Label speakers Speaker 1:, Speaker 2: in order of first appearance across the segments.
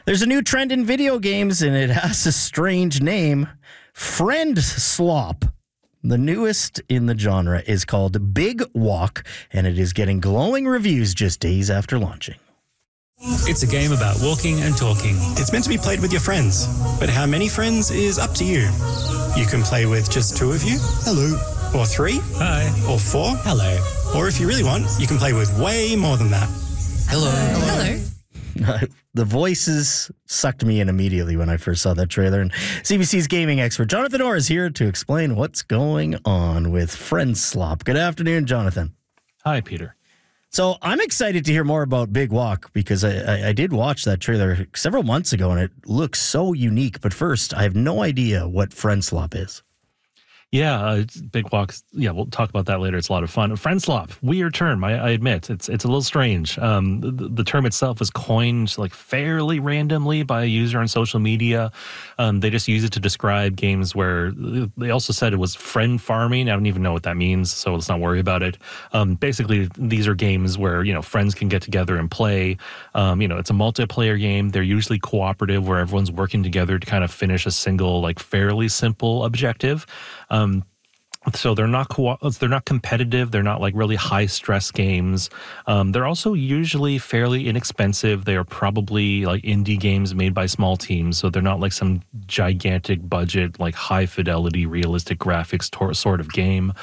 Speaker 1: There's a new trend in video games, and it has a strange name. Friend Slop. The newest in the genre is called Big Walk, and it is getting glowing reviews just days after launching.
Speaker 2: It's a game about walking and talking.
Speaker 3: It's meant to be played with your friends, but how many friends is up to you. You can play with just 2 of you. Hello. Or 3.
Speaker 2: Hi.
Speaker 3: Or 4.
Speaker 2: Hello.
Speaker 3: Or if you really want, you can play with way more than that.
Speaker 2: Hello.
Speaker 4: Hello.
Speaker 1: The voices sucked me in immediately when I first saw that trailer. And CBC's gaming expert, Jonathan Orr, is here to explain what's going on with Friend Slop. Good afternoon, Jonathan.
Speaker 5: Hi, Peter.
Speaker 1: So I'm excited to hear more about Big Walk because I did watch that trailer several months ago, and it looks so unique. But first, I have no idea what Friend Slop is.
Speaker 5: Yeah, Big Walk. Yeah, we'll talk about that later. It's a lot of fun. Friend Slop, weird term. I admit it's a little strange. The term itself was coined like fairly randomly by a user on social media. They just use it to describe games where they also said it was friend farming. I don't even know what that means, so let's not worry about it. Basically, these are games where friends can get together and play. It's a multiplayer game. They're usually cooperative, where everyone's working together to kind of finish a single, like fairly simple objective. So they're not competitive. They're not like really high stress games. They're also usually fairly inexpensive. They are probably like indie games made by small teams. So they're not like some gigantic budget, like high fidelity, realistic graphics sort of game.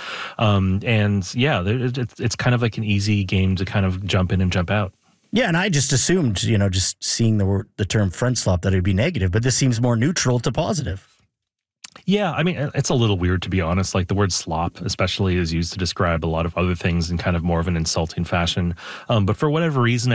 Speaker 5: It's kind of like an easy game to kind of jump in and jump out.
Speaker 1: Yeah, and I just assumed, just seeing the term Friend Slop, that it'd be negative, but this seems more neutral to positive.
Speaker 5: Yeah, I mean, it's a little weird, to be honest. Like the word slop especially is used to describe a lot of other things in kind of more of an insulting fashion. But for whatever reason,